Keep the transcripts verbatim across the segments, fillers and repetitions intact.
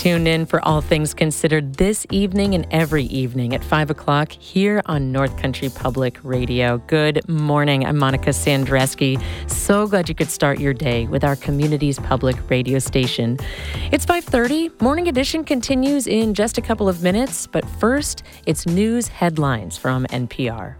Tune in for All Things Considered this evening and every evening at five o'clock here on North Country Public Radio. Good morning. I'm Monica Sandreski. So glad you could start your day with our community's public radio station. It's five thirty. Morning Edition continues in just a couple of minutes, but first, it's news headlines from N P R.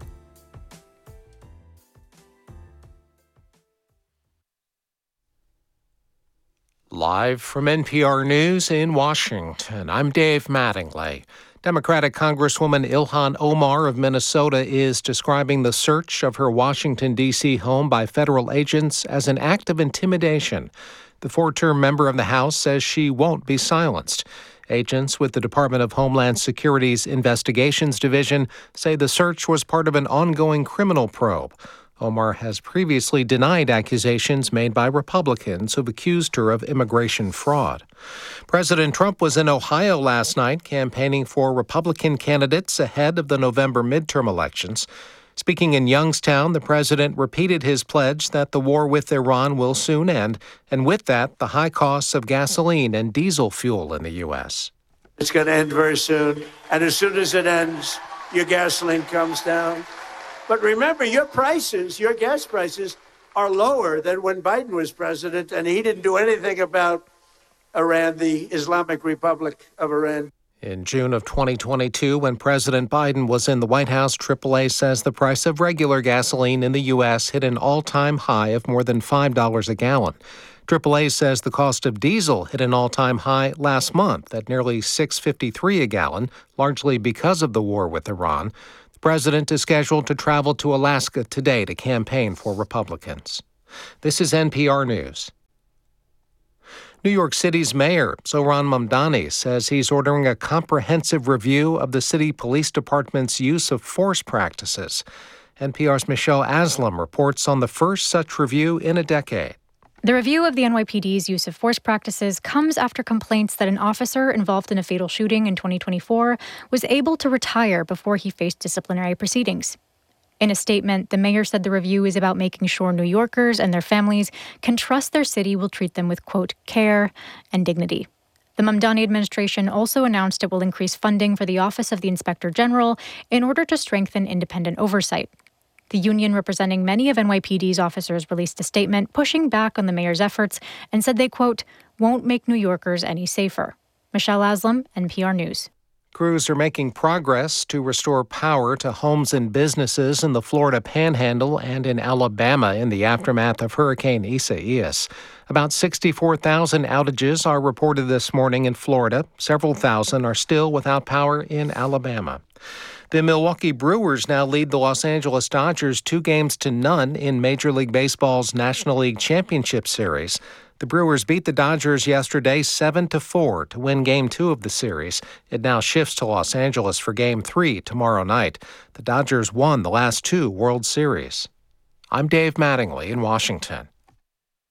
Live from N P R News in Washington, I'm Dave Mattingly. Democratic Congresswoman Ilhan Omar of Minnesota is describing the search of her Washington, D C home by federal agents as an act of intimidation. The four-term member of the House says she won't be silenced. Agents with the Department of Homeland Security's Investigations Division say the search was part of an ongoing criminal probe. Omar has previously denied accusations made by Republicans who've accused her of immigration fraud. President Trump was in Ohio last night campaigning for Republican candidates ahead of the November midterm elections. Speaking in Youngstown, the president repeated his pledge that the war with Iran will soon end, and with that, the high costs of gasoline and diesel fuel in the U S. It's going to end very soon, and as soon as it ends, your gasoline comes down. But remember, your prices, your gas prices, are lower than when Biden was president, and he didn't do anything about Iran, the Islamic Republic of Iran. In June of twenty twenty-two, when President Biden was in the White House, triple A says the price of regular gasoline in the U S hit an all-time high of more than five dollars a gallon. triple A says the cost of diesel hit an all-time high last month at nearly six dollars and fifty-three cents a gallon, largely because of the war with Iran. The president is scheduled to travel to Alaska today to campaign for Republicans. This is N P R News. New York City's mayor, Zohran Mamdani, says he's ordering a comprehensive review of the city police department's use of force practices. N P R's Michelle Aslam reports on the first such review in a decade. The review of the N Y P D's use of force practices comes after complaints that an officer involved in a fatal shooting in twenty twenty-four was able to retire before he faced disciplinary proceedings. In a statement, the mayor said the review is about making sure New Yorkers and their families can trust their city will treat them with, quote, care and dignity. The Mamdani administration also announced it will increase funding for the Office of the Inspector General in order to strengthen independent oversight. The union representing many of N Y P D's officers released a statement pushing back on the mayor's efforts and said they, quote, won't make New Yorkers any safer. Michelle Aslam, N P R News. Crews are making progress to restore power to homes and businesses in the Florida Panhandle and in Alabama in the aftermath of Hurricane Isaias. About sixty-four thousand outages are reported this morning in Florida. Several thousand are still without power in Alabama. The Milwaukee Brewers now lead the Los Angeles Dodgers two games to none in Major League Baseball's National League Championship Series. The Brewers beat the Dodgers yesterday seven to four to win Game two of the series. It now shifts to Los Angeles for Game three tomorrow night. The Dodgers won the last two World Series. I'm Dave Mattingly in Washington.